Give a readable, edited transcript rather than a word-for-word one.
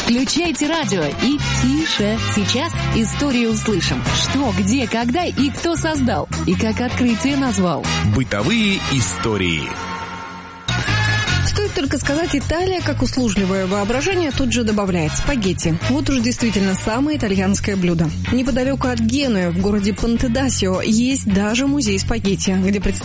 Включайте радио и тише. Сейчас историю услышим. Что, где, когда и кто создал. И как открытие назвал. Бытовые истории. Стоит только сказать «Италия», как услужливое воображение тут же добавляет спагетти. Вот уж действительно самое итальянское блюдо. Неподалеку от Генуи, в городе Понте-Дассио, есть даже музей спагетти, где